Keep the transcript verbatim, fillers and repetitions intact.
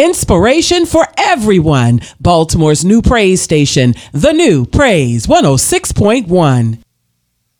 Inspiration for everyone. Baltimore's new praise station, the new Praise one oh six point one.